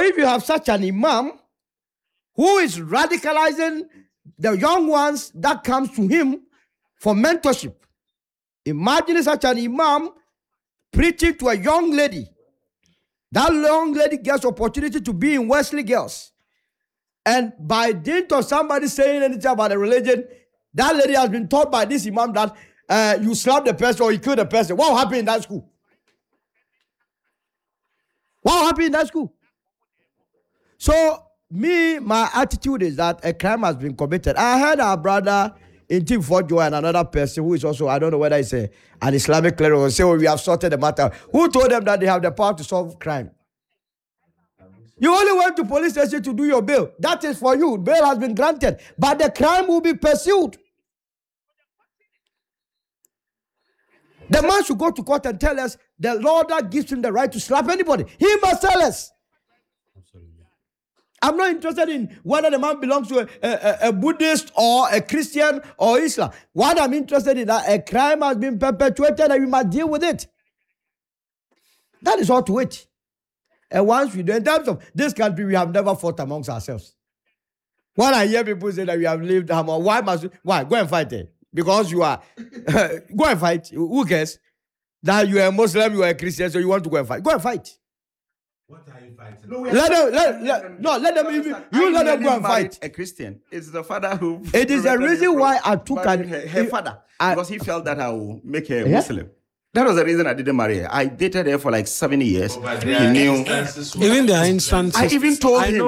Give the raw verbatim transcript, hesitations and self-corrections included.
if you have such an imam who is radicalizing the young ones that comes to him for mentorship, imagine such an imam preaching to a young lady. That young lady gets opportunity to be in Wesley Girls. And by dint of somebody saying anything about the religion, that lady has been taught by this imam that uh, you slap the person or you kill the person. What happened in that school? What happened in that school? So, me, my attitude is that a crime has been committed. I heard our brother in Team Fort Joy and another person who is also, I don't know whether it's a, an Islamic cleric, say, oh, we have sorted the matter. Who told them that they have the power to solve crime? You only went to police station to do your bail. That is for you. Bail has been granted. But the crime will be pursued. The man should go to court and tell us the law that gives him the right to slap anybody. He must tell us. I'm not interested in whether the man belongs to a, a, a Buddhist or a Christian or Islam. What I'm interested in is that a crime has been perpetuated and we must deal with it. That is all to it. And once we do, in terms of this country, we have never fought amongst ourselves. When I hear people say that we have lived, why must we, why? Go and fight it. Because you are, go and fight. Who cares? That you are a Muslim, you are a Christian, so you want to go and fight. Go and fight. What are you fighting? No, let them, let, let, no, let them, even, you let them go and fight. A Christian. It's the father who... It is the reason why I took an, her, her father. I, because he felt that I will make her a yeah? Muslim. That was the reason I didn't marry her. I dated her for like seven years. Oh, he knew. Even there are instances. I even told I him. know